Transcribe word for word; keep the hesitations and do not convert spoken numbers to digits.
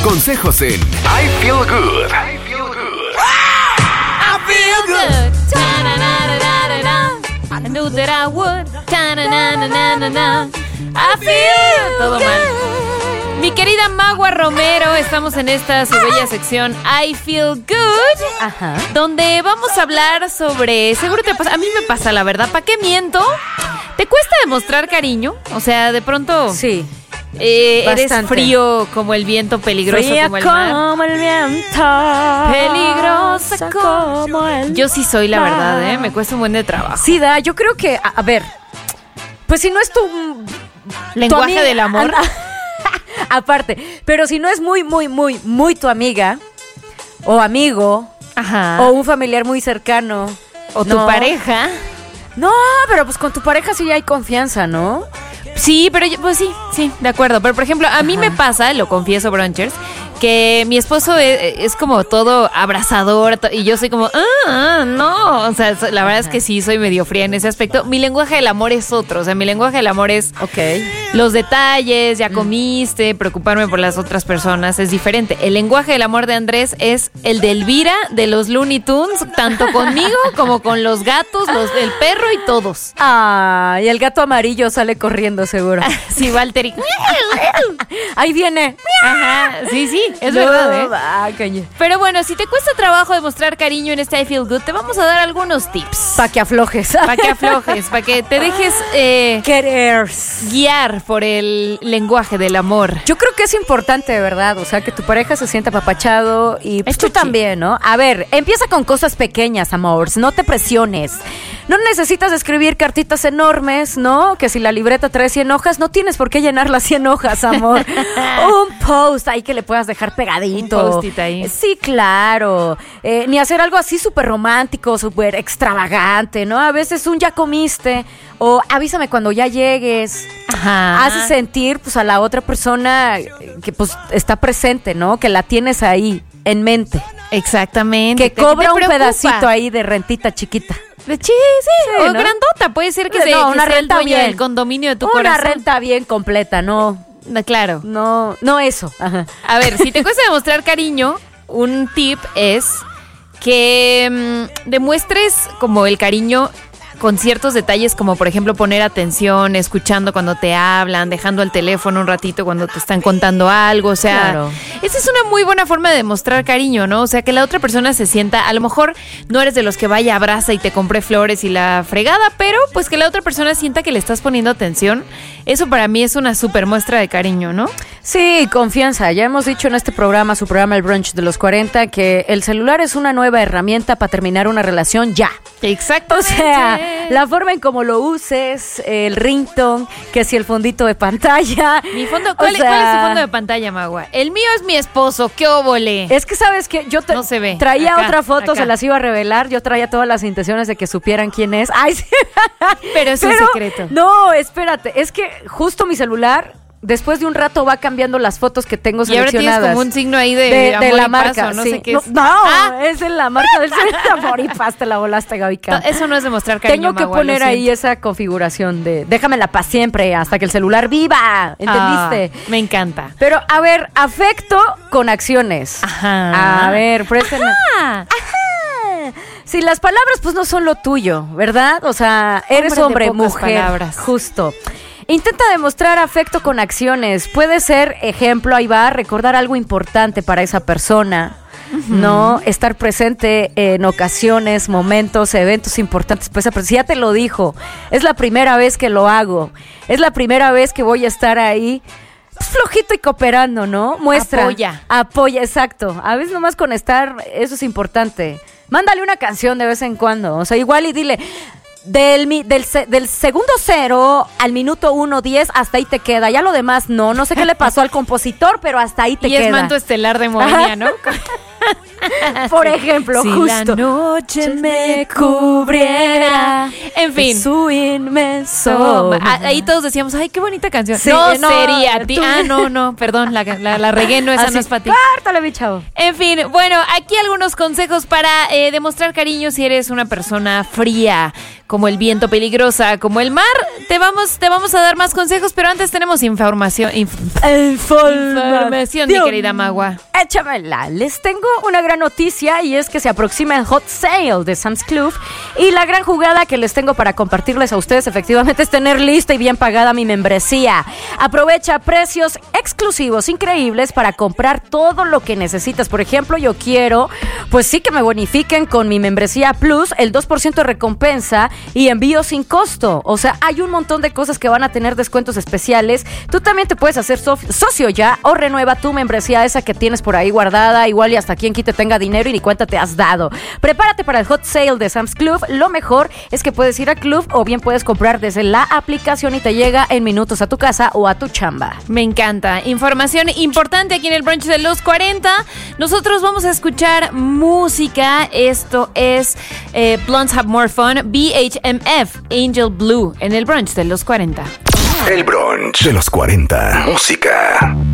Consejos en I Feel Good. I Feel Good. I feel good. I knew that I would. I feel todo mal. Mi querida Magua Romero, estamos en esta su bella sección I Feel Good. Ajá. Donde vamos a hablar sobre, seguro te pasa, a mí me pasa la verdad, ¿para qué miento? ¿Te cuesta demostrar cariño? O sea, de pronto Sí. eh, eres Bastante. frío como el viento, peligroso Fría como el mar. como el viento. Peligrosa como el Yo sí soy, la verdad, ¿eh? Me cuesta un buen de trabajo. Sí, da, yo creo que, a, a ver, pues si no es tu... Lenguaje tu amiga- del amor. Aparte, pero si no es muy, muy, muy, muy tu amiga o amigo Ajá. o un familiar muy cercano O tu no. pareja. No, pero pues con tu pareja sí hay confianza, ¿no? Sí, pero yo, pues sí, sí, de acuerdo. Pero por ejemplo, a mí me pasa, lo confieso, Brunchers, que mi esposo es, es como todo abrazador to- y yo soy como, ah, ah, no. O sea, so- la verdad es que sí, soy medio fría en ese aspecto. Mi lenguaje del amor es otro. O sea, mi lenguaje del amor es Ok. los detalles, ya comiste, preocuparme por las otras personas, es diferente. El lenguaje del amor de Andrés es el de Elvira, de los Looney Tunes, tanto conmigo como con los gatos, los, el perro y todos. Ah, y el gato amarillo sale corriendo seguro. Sí, Valtteri. Ahí viene. Ajá, sí, sí, es No, verdad, ¿eh? ah, cañe. Pero bueno, si te cuesta trabajo demostrar cariño en este I Feel Good, te vamos a dar algunos tips. Pa' que aflojes. Para que aflojes, para que te dejes eh, Querer. guiar por el lenguaje del amor. Yo creo que es importante, de verdad, o sea, que tu pareja se sienta apapachado y pues, Es tú chuchi. también, ¿no? A ver, empieza con cosas pequeñas, amores, no te presiones. No necesitas escribir cartitas enormes, ¿no? Que si la libreta trae cien hojas, no tienes por qué llenar las cien hojas, amor. Un post ahí que le puedas dejar pegadito. Un post-it ahí. Sí, claro. Eh, ni hacer algo así súper romántico, súper extravagante, ¿no? A veces un ya comiste o avísame cuando ya llegues. Ajá. Hace sentir pues a la otra persona que pues está presente, ¿no? Que la tienes ahí en mente. Exactamente. Que Te- cobra te un preocupa. pedacito ahí de rentita chiquita. De chi, sí, Sí, o ¿no? grandota. Puede ser que, No, se, que una sea el renta dueño bien. del condominio de tu Una corazón. renta bien completa, no, No, claro. no, no eso. Ajá. A ver, si te cuesta demostrar cariño, un tip es que mm, demuestres como el cariño con ciertos detalles, como por ejemplo poner atención, escuchando cuando te hablan, dejando el teléfono un ratito cuando te están contando algo, o sea, Claro. esa es una muy buena forma de demostrar cariño, ¿no? O sea, que la otra persona se sienta, a lo mejor no eres de los que vaya, abraza y te compre flores y la fregada, pero pues que la otra persona sienta que le estás poniendo atención, eso para mí es una super muestra de cariño, ¿no? Sí, confianza. Ya hemos dicho en este programa, su programa El Brunch de los cuarenta, que el celular es una nueva herramienta para terminar una relación ya. Exacto. O sea, la forma en cómo lo uses, el ringtone, que si el fondito de pantalla. Mi fondo, O ¿cuál, sea, cuál es tu fondo de pantalla, Magua? El mío es mi esposo, qué óvole. Es que sabes que yo te- No se ve. traía Acá, otra foto, acá. se las iba a revelar, yo traía todas las intenciones de que supieran quién es. Ay, sí. Pero es un secreto. No, espérate, es que justo mi celular después de un rato va cambiando las fotos que tengo Y ahora tienes seleccionadas. como un signo ahí de, de, de amor la y marca, paz, o no sí. sé qué no, es. no, Ah, es de la marca del amor y paz, te la volaste, Gabica. no, eso no es demostrar cariño, Tengo que Magua, lo poner ahí siento. esa configuración de déjamela para siempre hasta que el celular viva, ¿entendiste? Ah, me encanta. Pero a ver, afecto con acciones. Ajá. A ver, presten. Ah, Si las palabras pues no son lo tuyo, ¿verdad? O sea, eres Hombre de hombre, pocas mujer, palabras. justo. Intenta demostrar afecto con acciones. Puede ser, ejemplo, ahí va, recordar algo importante para esa persona, ¿no? Estar presente en ocasiones, momentos, eventos importantes. Pues esa persona, si ya te lo dijo, es la primera vez que lo hago, es la primera vez que voy a estar ahí. Pues flojito y cooperando, ¿no? Muestra. Apoya. Apoya, exacto. A veces nomás con estar, eso es importante. Mándale una canción de vez en cuando. O sea, igual y dile, del, mi- del, se- del segundo cero al minuto uno, diez, hasta ahí te queda. Ya lo demás no. No sé qué le pasó al compositor, pero hasta ahí te y queda. es manto estelar de Moenia, ¿no? Por ejemplo, si justo. la noche me cubriera. En fin. Su inmenso. Ah, ahí todos decíamos, ay, qué bonita canción. Sí, no, no, sería a ti. tú- Ah, no, no, perdón, la, la, la regué, no, esa Así, no es para ti. Cártale, mi chavo. En fin, bueno, aquí algunos consejos para eh, demostrar cariño si eres una persona fría, como el viento, peligrosa, como el mar. Te vamos, te vamos a dar más consejos, pero antes tenemos información. inf- información, mi querida Magua. Échamela. Les tengo una gran noticia y es que se aproxima el Hot Sale de Sam's Club y la gran jugada que les tengo para compartirles a ustedes efectivamente es tener lista y bien pagada mi membresía. Aprovecha precios exclusivos, increíbles para comprar todo lo que necesitas. Por ejemplo, yo quiero, pues sí que me bonifiquen con mi membresía Plus el dos por ciento de recompensa y envío sin costo. O sea, hay un montón de cosas que van a tener descuentos especiales. Tú también te puedes hacer so- socio ya o renueva tu membresía, esa que tienes por ahí guardada, igual y hasta quien quite tenga dinero y ni cuenta te has dado. Prepárate para el Hot Sale de Sam's Club. Lo mejor es que puedes ir al club o bien puedes comprar desde la aplicación y te llega en minutos a tu casa o a tu chamba. Me encanta. Información importante aquí en el brunch de los cuarenta. Nosotros vamos a escuchar música. Esto es eh, Blondes Have More Fun, B H M F, Angel Blue, en el brunch de los cuarenta. El brunch de los cuarenta. Música.